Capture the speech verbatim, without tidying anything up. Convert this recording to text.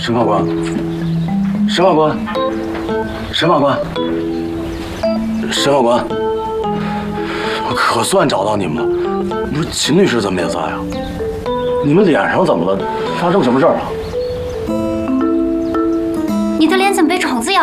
沈法官，沈法官，沈法官，沈法官，我可算找到你们了。不是秦律师怎么也在啊？你们脸上怎么了？发生什么事儿了？ 你的脸怎么被虫子咬？